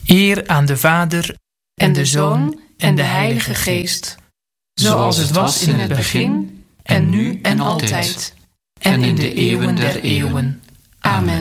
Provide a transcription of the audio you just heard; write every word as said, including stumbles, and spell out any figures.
Eer aan de Vader en de Zoon en de Heilige Geest, zoals het was in het begin, en nu en altijd, en in de eeuwen der eeuwen. Amen.